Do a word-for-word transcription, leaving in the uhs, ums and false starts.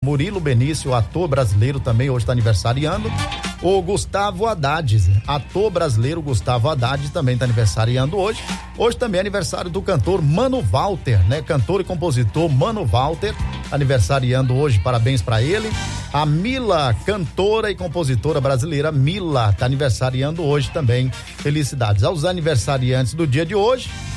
Murilo Benício, ator brasileiro, também hoje está aniversariando. O Gustavo Haddad, ator brasileiro Gustavo Haddad, também está aniversariando hoje. Hoje também é aniversário do cantor Mano Walter, né? Cantor e compositor Mano Walter, aniversariando hoje, parabéns para ele. A Mila, cantora e compositora brasileira Mila, está aniversariando hoje também. Felicidades aos aniversariantes do dia de hoje.